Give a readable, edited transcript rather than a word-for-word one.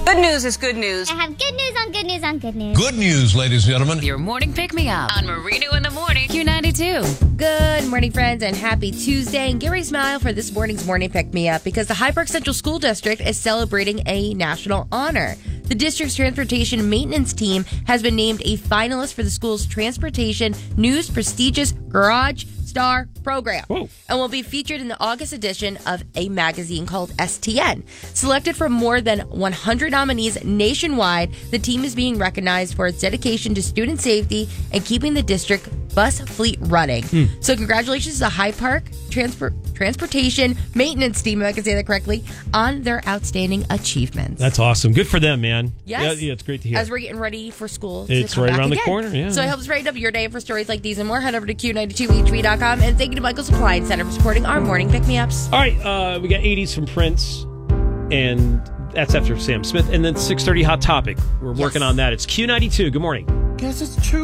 Good news is good news. I have good news on good news on good news. Good news, ladies and gentlemen. Your morning pick-me-up on Marino in the Morning, Q92. Good morning, friends, and happy Tuesday. And Gary Smile for this morning's morning pick-me-up because the Hyde Park Central School District is celebrating a national honor. The district's transportation maintenance team has been named a finalist for the school's Transportation News prestigious Garage Star program. Whoa. And will be featured in the August edition of a magazine called STN. Selected from more than 100 nominees nationwide, the team is being recognized for its dedication to student safety and keeping the district bus fleet running. So congratulations to the Hyde Park Transportation Maintenance Team, if I can say that correctly, on their outstanding achievements. That's awesome. Good for them, man. Yes. Yeah, it's great to hear. As we're getting ready for school. It's to come right back around the again. corner, yeah. So it helps brighten up your day. For stories like these and more, head over to Q92HV.com. And thank you to Michael's Appliance Center for supporting our morning pick-me-ups. All right, we got 80s from Prince, and that's after Sam Smith. And then 6:30 Hot Topic. We're working on that. It's Q92. Good morning. Guess it's true.